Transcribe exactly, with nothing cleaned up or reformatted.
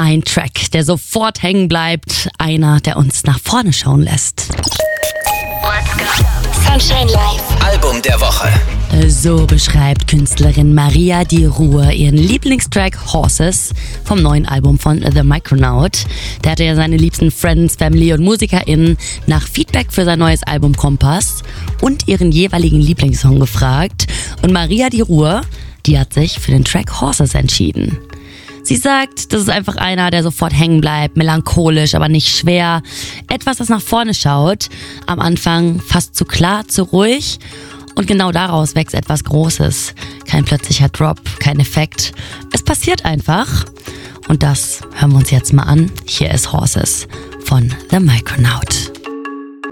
Ein Track, der sofort hängen bleibt. Einer, der uns nach vorne schauen lässt. Let's go. Sunshine Live. Album der Woche. So beschreibt Künstlerin Maria Di Ruhr ihren Lieblingstrack Horses vom neuen Album von The Micronaut. Der hatte ja seine liebsten Friends, Family und MusikerInnen nach Feedback für sein neues Album Kompass und ihren jeweiligen Lieblingssong gefragt. Und Maria Di Ruhr, die hat sich für den Track Horses entschieden. Sie sagt, das ist einfach einer, der sofort hängen bleibt, melancholisch, aber nicht schwer. Etwas, das nach vorne schaut. Am Anfang fast zu klar, zu ruhig. Und genau daraus wächst etwas Großes. Kein plötzlicher Drop, kein Effekt. Es passiert einfach. Und das hören wir uns jetzt mal an. Hier ist Horses von The Micronaut.